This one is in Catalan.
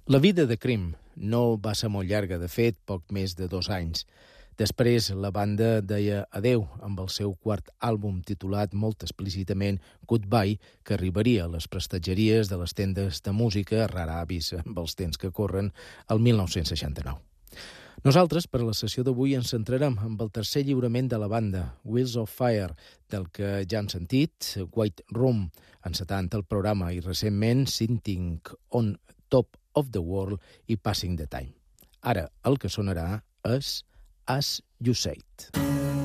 La vida de Cream no va ser molt llarga, de fet, poc més de 2 anys. Després, la banda deia adeu amb el seu quart àlbum titulat molt explícitament Goodbye, que arribaria a les prestatgeries de les tendes de música, rara avis amb els temps que corren, el 1969. Nosaltres, per a la sessió d'avui, ens centrarem amb el tercer lliurament de la banda, Wheels of Fire, del que ja hem sentit, White Room, encetant el programa, i recentment Sitting on Top of the World i Passing the Time. Ara, el que sonarà és As You Said.